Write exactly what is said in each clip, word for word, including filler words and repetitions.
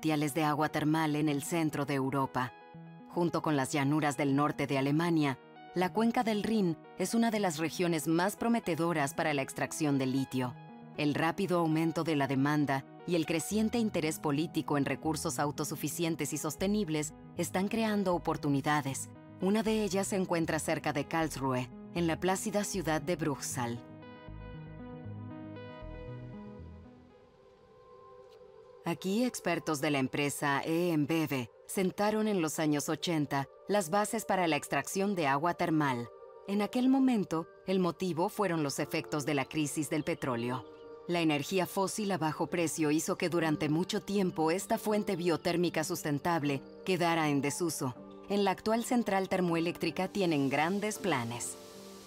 manantiales de agua termal en el centro de Europa. Junto con las llanuras del norte de Alemania, la cuenca del Rin es una de las regiones más prometedoras para la extracción de litio. El rápido aumento de la demanda y el creciente interés político en recursos autosuficientes y sostenibles están creando oportunidades. Una de ellas se encuentra cerca de Karlsruhe, en la plácida ciudad de Bruchsal. Aquí, expertos de la empresa E M B V sentaron en los años ochenta las bases para la extracción de agua termal. En aquel momento, el motivo fueron los efectos de la crisis del petróleo. La energía fósil a bajo precio hizo que durante mucho tiempo esta fuente biotérmica sustentable quedara en desuso. En la actual central termoeléctrica tienen grandes planes.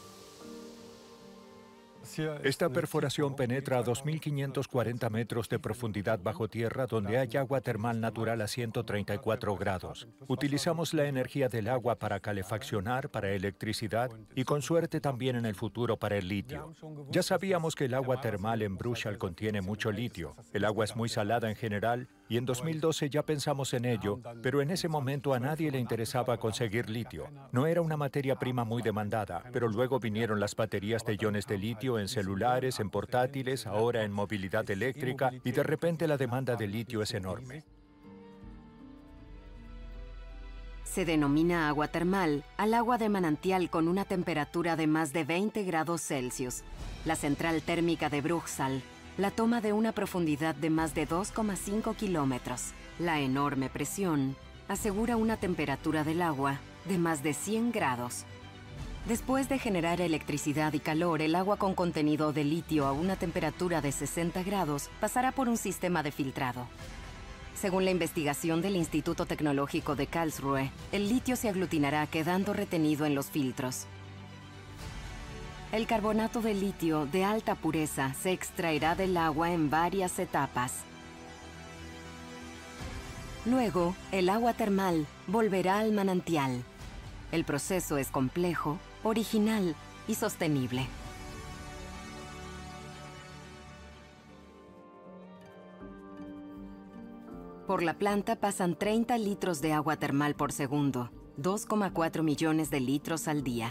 Esta perforación penetra a dos mil quinientos cuarenta metros de profundidad bajo tierra, donde hay agua termal natural a ciento treinta y cuatro grados. Utilizamos la energía del agua para calefaccionar, para electricidad y con suerte también en el futuro para el litio. Ya sabíamos que el agua termal en Bruchsal contiene mucho litio. El agua es muy salada en general y en dos mil doce ya pensamos en ello, pero en ese momento a nadie le interesaba conseguir litio. No era una materia prima muy demandada, pero luego vinieron las baterías de iones de litio en celulares, en portátiles, ahora en movilidad eléctrica, y de repente la demanda de litio es enorme. Se denomina agua termal al agua de manantial con una temperatura de más de veinte grados Celsius. La central térmica de Bruchsal la toma de una profundidad de más de dos coma cinco kilómetros. La enorme presión asegura una temperatura del agua de más de cien grados. Después de generar electricidad y calor, el agua con contenido de litio a una temperatura de sesenta grados pasará por un sistema de filtrado. Según la investigación del Instituto Tecnológico de Karlsruhe, el litio se aglutinará quedando retenido en los filtros. El carbonato de litio de alta pureza se extraerá del agua en varias etapas. Luego, el agua termal volverá al manantial. El proceso es complejo, original y sostenible. Por la planta pasan treinta litros de agua termal por segundo, dos coma cuatro millones de litros al día.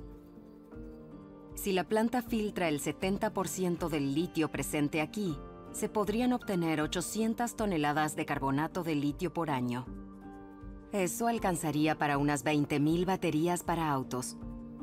Si la planta filtra el setenta por ciento del litio presente aquí, se podrían obtener ochocientas toneladas de carbonato de litio por año. Eso alcanzaría para unas veinte mil baterías para autos.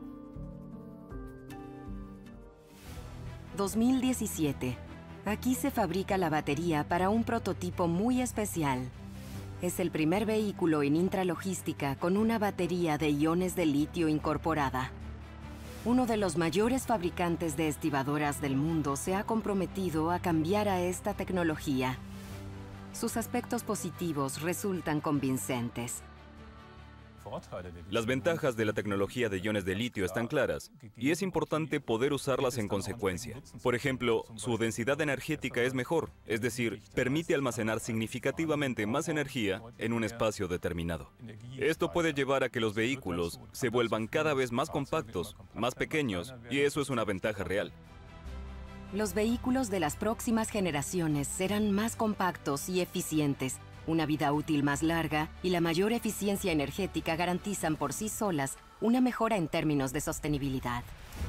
dos mil diecisiete. Aquí se fabrica la batería para un prototipo muy especial. Es el primer vehículo en intralogística con una batería de iones de litio incorporada. Uno de los mayores fabricantes de estibadoras del mundo se ha comprometido a cambiar a esta tecnología. Sus aspectos positivos resultan convincentes. Las ventajas de la tecnología de iones de litio están claras, y es importante poder usarlas en consecuencia. Por ejemplo, su densidad energética es mejor, es decir, permite almacenar significativamente más energía en un espacio determinado. Esto puede llevar a que los vehículos se vuelvan cada vez más compactos, más pequeños, y eso es una ventaja real. Los vehículos de las próximas generaciones serán más compactos y eficientes. Una vida útil más larga y la mayor eficiencia energética garantizan por sí solas una mejora en términos de sostenibilidad.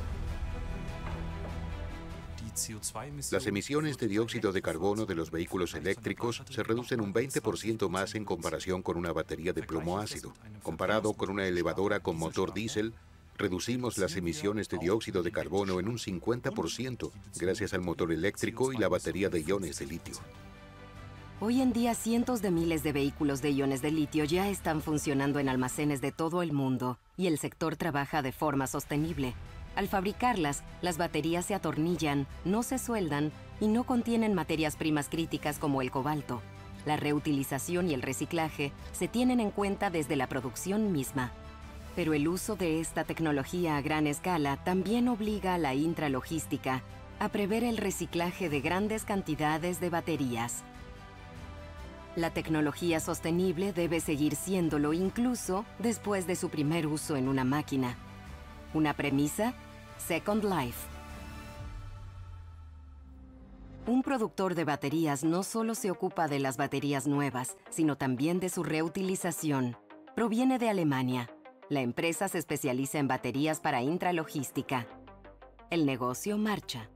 Las emisiones de dióxido de carbono de los vehículos eléctricos se reducen un veinte por ciento más en comparación con una batería de plomo ácido. Comparado con una elevadora con motor diésel, reducimos las emisiones de dióxido de carbono en un cincuenta por ciento gracias al motor eléctrico y la batería de iones de litio. Hoy en día, cientos de miles de vehículos de iones de litio ya están funcionando en almacenes de todo el mundo y el sector trabaja de forma sostenible. Al fabricarlas, las baterías se atornillan, no se sueldan y no contienen materias primas críticas como el cobalto. La reutilización y el reciclaje se tienen en cuenta desde la producción misma. Pero el uso de esta tecnología a gran escala también obliga a la intralogística a prever el reciclaje de grandes cantidades de baterías. La tecnología sostenible debe seguir siéndolo incluso después de su primer uso en una máquina. Una premisa: Second Life. Un productor de baterías no solo se ocupa de las baterías nuevas, sino también de su reutilización. Proviene de Alemania. La empresa se especializa en baterías para intralogística. El negocio marcha.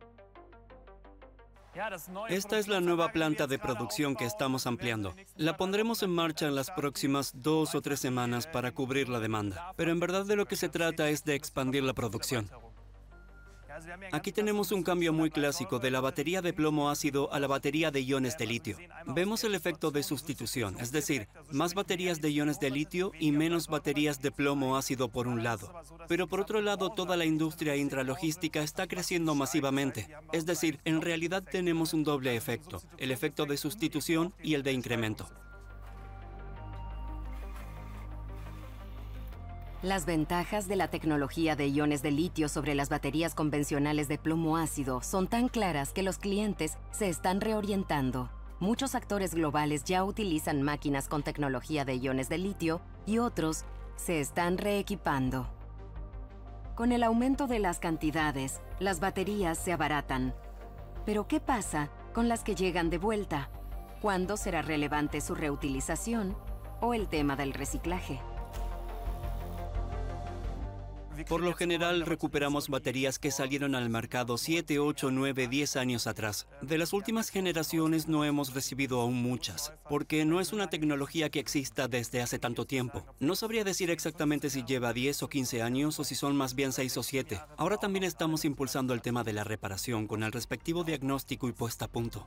Esta es la nueva planta de producción que estamos ampliando. La pondremos en marcha en las próximas dos o tres semanas para cubrir la demanda. Pero en verdad de lo que se trata es de expandir la producción. Aquí tenemos un cambio muy clásico de la batería de plomo ácido a la batería de iones de litio. Vemos el efecto de sustitución, es decir, más baterías de iones de litio y menos baterías de plomo ácido por un lado. Pero por otro lado, toda la industria intralogística está creciendo masivamente. Es decir, en realidad tenemos un doble efecto, el efecto de sustitución y el de incremento. Las ventajas de la tecnología de iones de litio sobre las baterías convencionales de plomo ácido son tan claras que los clientes se están reorientando. Muchos actores globales ya utilizan máquinas con tecnología de iones de litio y otros se están reequipando. Con el aumento de las cantidades, las baterías se abaratan. Pero ¿qué pasa con las que llegan de vuelta? ¿Cuándo será relevante su reutilización o el tema del reciclaje? Por lo general, recuperamos baterías que salieron al mercado siete, ocho, nueve, diez años atrás. De las últimas generaciones no hemos recibido aún muchas, porque no es una tecnología que exista desde hace tanto tiempo. No sabría decir exactamente si lleva diez o quince años o si son más bien seis o siete. Ahora también estamos impulsando el tema de la reparación con el respectivo diagnóstico y puesta a punto.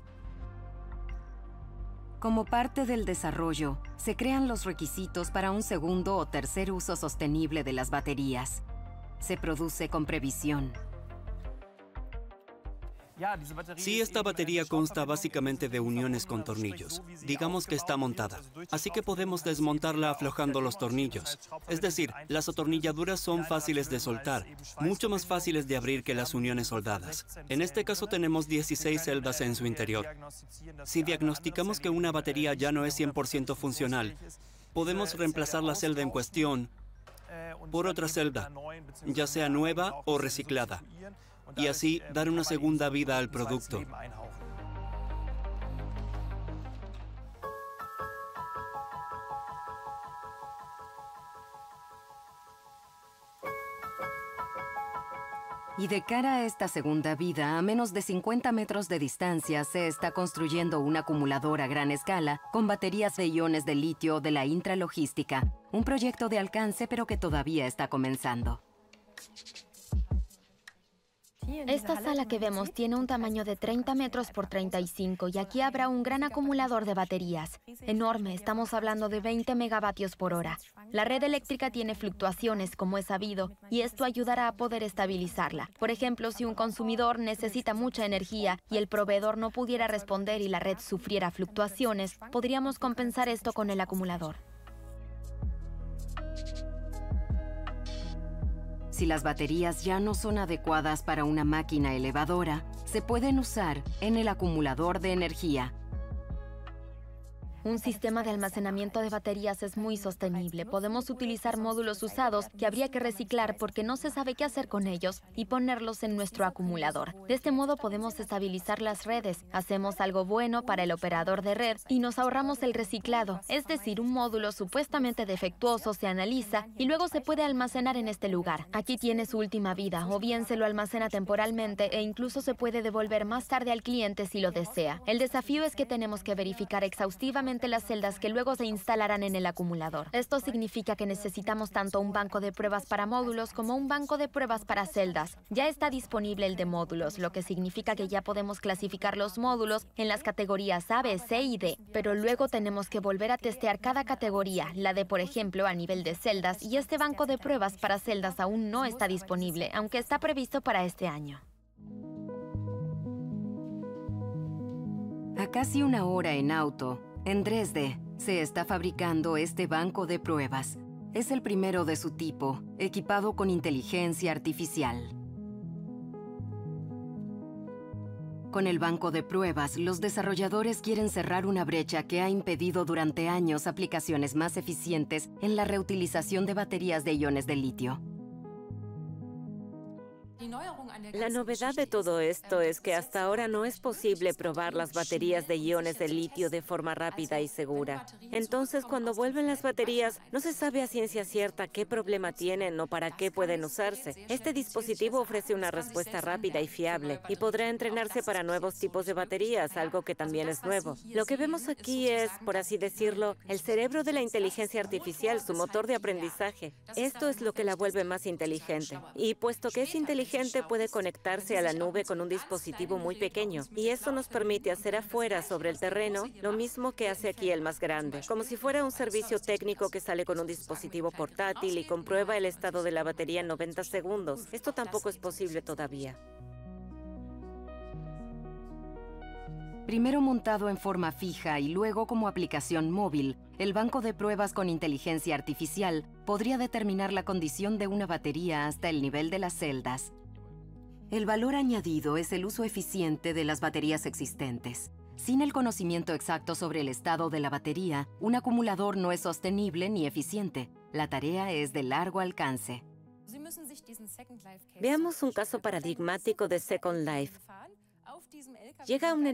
Como parte del desarrollo, se crean los requisitos para un segundo o tercer uso sostenible de las baterías. Se produce con previsión. Sí, esta batería consta básicamente de uniones con tornillos. Digamos que está montada. Así que podemos desmontarla aflojando los tornillos. Es decir, las atornilladuras son fáciles de soltar, mucho más fáciles de abrir que las uniones soldadas. En este caso tenemos dieciséis celdas en su interior. Si diagnosticamos que una batería ya no es cien por ciento funcional, podemos reemplazar la celda en cuestión por otra celda, ya sea nueva o reciclada, y así dar una segunda vida al producto. Y de cara a esta segunda vida, a menos de cincuenta metros de distancia, se está construyendo un acumulador a gran escala con baterías de iones de litio de la intralogística. Un proyecto de alcance, pero que todavía está comenzando. Esta sala que vemos tiene un tamaño de treinta metros por treinta y cinco y aquí habrá un gran acumulador de baterías. Enorme, estamos hablando de veinte megavatios por hora. La red eléctrica tiene fluctuaciones, como es sabido, y esto ayudará a poder estabilizarla. Por ejemplo, si un consumidor necesita mucha energía y el proveedor no pudiera responder y la red sufriera fluctuaciones, podríamos compensar esto con el acumulador. Si las baterías ya no son adecuadas para una máquina elevadora, se pueden usar en el acumulador de energía. Un sistema de almacenamiento de baterías es muy sostenible. Podemos utilizar módulos usados que habría que reciclar porque no se sabe qué hacer con ellos y ponerlos en nuestro acumulador. De este modo podemos estabilizar las redes. Hacemos algo bueno para el operador de red y nos ahorramos el reciclado. Es decir, un módulo supuestamente defectuoso se analiza y luego se puede almacenar en este lugar. Aquí tiene su última vida, o bien se lo almacena temporalmente e incluso se puede devolver más tarde al cliente si lo desea. El desafío es que tenemos que verificar exhaustivamente las celdas que luego se instalarán en el acumulador. Esto significa que necesitamos tanto un banco de pruebas para módulos como un banco de pruebas para celdas. Ya está disponible el de módulos, lo que significa que ya podemos clasificar los módulos en las categorías A, B, C y D. Pero luego tenemos que volver a testear cada categoría, la de, por ejemplo, a nivel de celdas, y este banco de pruebas para celdas aún no está disponible, aunque está previsto para este año. A casi una hora en auto, en Dresde, se está fabricando este banco de pruebas. Es el primero de su tipo, equipado con inteligencia artificial. Con el banco de pruebas, los desarrolladores quieren cerrar una brecha que ha impedido durante años aplicaciones más eficientes en la reutilización de baterías de iones de litio. La novedad de todo esto es que hasta ahora no es posible probar las baterías de iones de litio de forma rápida y segura. Entonces, cuando vuelven las baterías, no se sabe a ciencia cierta qué problema tienen o para qué pueden usarse. Este dispositivo ofrece una respuesta rápida y fiable y podrá entrenarse para nuevos tipos de baterías, algo que también es nuevo. Lo que vemos aquí es, por así decirlo, el cerebro de la inteligencia artificial, su motor de aprendizaje. Esto es lo que la vuelve más inteligente. Y puesto que es inteligente, puede conectarse a la nube con un dispositivo muy pequeño, y eso nos permite hacer afuera, sobre el terreno, lo mismo que hace aquí el más grande, como si fuera un servicio técnico que sale con un dispositivo portátil y comprueba el estado de la batería en noventa segundos. Esto tampoco es posible todavía. Primero montado en forma fija y luego como aplicación móvil, el banco de pruebas con inteligencia artificial podría determinar la condición de una batería hasta el nivel de las celdas. El valor añadido es el uso eficiente de las baterías existentes. Sin el conocimiento exacto sobre el estado de la batería, un acumulador no es sostenible ni eficiente. La tarea es de largo alcance. Veamos un caso paradigmático de Second Life. Llega un